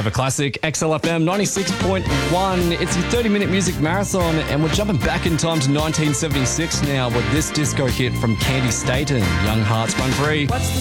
Forever Classic, XLFM 96.1. It's your 30-minute music marathon, and we're jumping back in time to 1976 now with this disco hit from Candy Staten, Young Hearts Run Free.